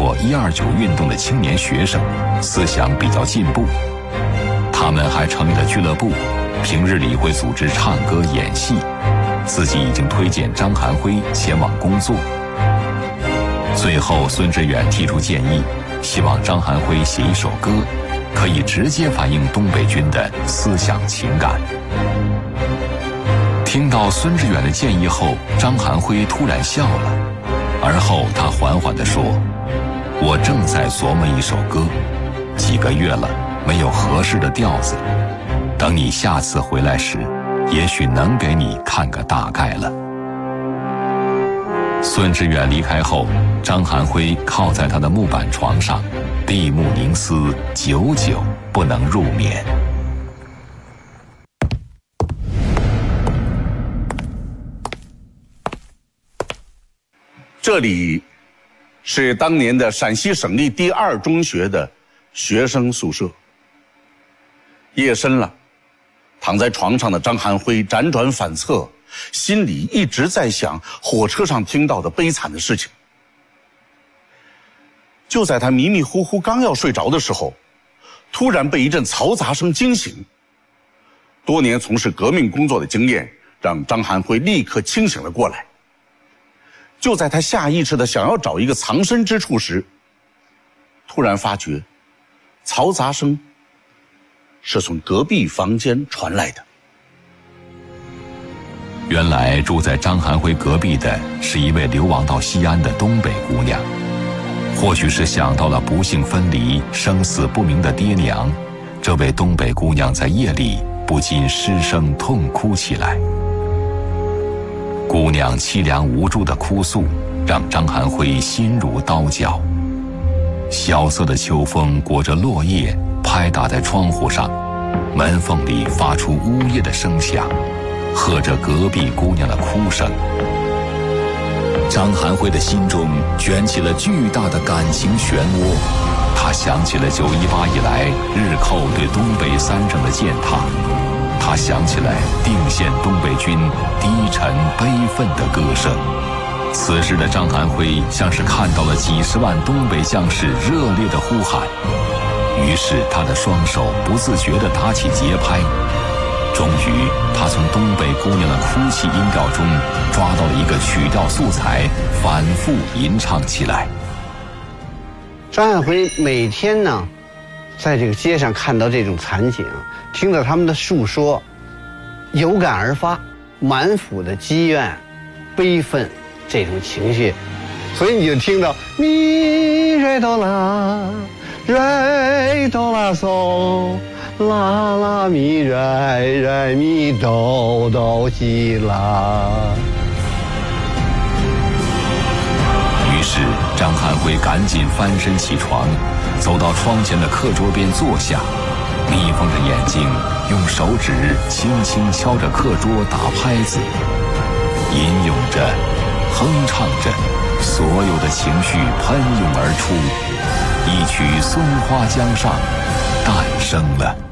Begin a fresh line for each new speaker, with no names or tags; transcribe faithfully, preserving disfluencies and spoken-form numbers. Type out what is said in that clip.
过一二九运动的青年学生，思想比较进步。他们还成立了俱乐部，平日里会组织唱歌演戏，自己已经推荐张寒辉前往工作。最后孙志远提出建议，希望张寒辉写一首歌，可以直接反映东北军的思想情感。听到孙志远的建议后，张寒辉突然笑了，而后他缓缓地说：我正在琢磨一首歌，几个月了没有合适的调子，等你下次回来时，也许能给你看个大概了。孙志远离开后，张寒辉靠在他的木板床上，闭目凝思，久久不能入眠。
这里是当年的陕西省立第二中学的学生宿舍。夜深了，躺在床上的张寒辉辗转反侧，心里一直在想火车上听到的悲惨的事情。就在他迷迷糊糊刚要睡着的时候，突然被一阵嘈杂声惊醒。多年从事革命工作的经验让张寒辉立刻清醒了过来。就在他下意识地想要找一个藏身之处时，突然发觉嘈杂声是从隔壁房间传来的。
原来住在张寒辉隔壁的是一位流亡到西安的东北姑娘，或许是想到了不幸分离、生死不明的爹娘，这位东北姑娘在夜里不禁失声痛哭起来。姑娘凄凉无助的哭诉，让张寒辉心如刀绞。萧瑟的秋风裹着落叶，拍打在窗户上，门缝里发出呜咽的声响，和着隔壁姑娘的哭声。张寒辉的心中卷起了巨大的感情漩涡，他想起了九一八以来日寇对东北三省的践踏，他想起来定县东北军低沉悲愤的歌声。此时的张寒辉像是看到了几十万东北将士热烈的呼喊，于是他的双手不自觉地打起节拍。终于他从东北姑娘的哭泣音调中抓到了一个曲调素材，反复吟唱起来。
张寒辉每天呢在这个街上看到这种惨景，听到他们的述说，有感而发，满腹的积怨悲愤这种情绪，所以你就听到咪瑞哆啦瑞哆啦嗦啦啦咪瑞瑞咪哆哆西啦。
于是张寒辉赶紧翻身起床，走到窗前的课桌边坐下，眯缝着眼睛，用手指轻轻敲着课桌打拍子，吟咏着，哼唱着，所有的情绪喷涌而出，一曲《松花江上》诞生了。